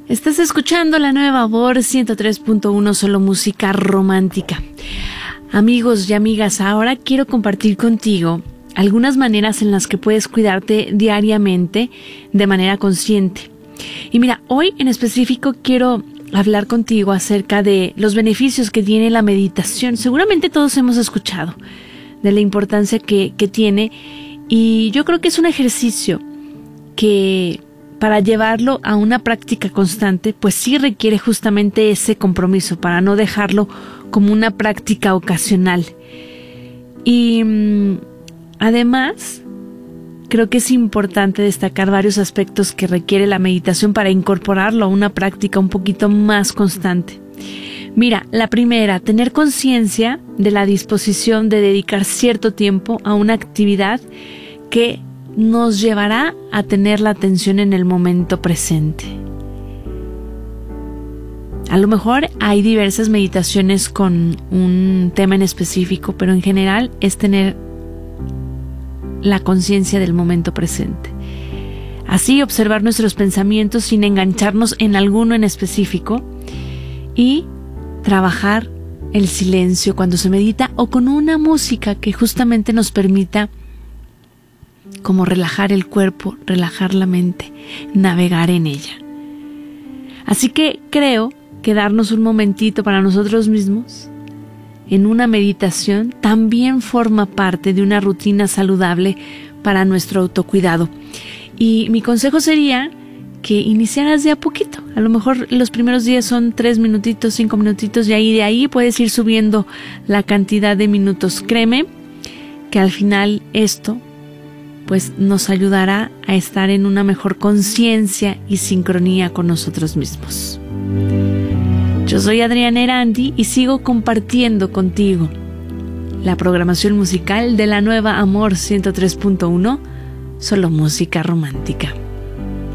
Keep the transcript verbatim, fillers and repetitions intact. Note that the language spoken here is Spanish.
Estás escuchando la nueva Amor ciento tres punto uno, solo música romántica. Amigos y amigas, ahora quiero compartir contigo algunas maneras en las que puedes cuidarte diariamente de manera consciente. Y mira, hoy en específico quiero hablar contigo acerca de los beneficios que tiene la meditación. Seguramente todos hemos escuchado de la importancia que, que tiene, y yo creo que es un ejercicio que para llevarlo a una práctica constante, pues sí requiere justamente ese compromiso para no dejarlo como una práctica ocasional. Y mmm, además, creo que es importante destacar varios aspectos que requiere la meditación para incorporarlo a una práctica un poquito más constante. Mira, la primera, tener conciencia de la disposición de dedicar cierto tiempo a una actividad que nos llevará a tener la atención en el momento presente. A lo mejor hay diversas meditaciones con un tema en específico, pero en general es tener la conciencia del momento presente. Así, observar nuestros pensamientos sin engancharnos en alguno en específico y trabajar el silencio cuando se medita, o con una música que justamente nos permita como relajar el cuerpo, relajar la mente, navegar en ella. Así que creo que darnos un momentito para nosotros mismos en una meditación también forma parte de una rutina saludable para nuestro autocuidado. Y mi consejo sería que iniciaras de a poquito. A lo mejor los primeros días son tres minutitos, cinco minutitos, y ahí de ahí puedes ir subiendo la cantidad de minutos. Créeme que al final esto pues nos ayudará a estar en una mejor conciencia y sincronía con nosotros mismos. Yo soy Adriana Erandi y sigo compartiendo contigo la programación musical de la nueva Amor ciento tres punto uno, solo música romántica.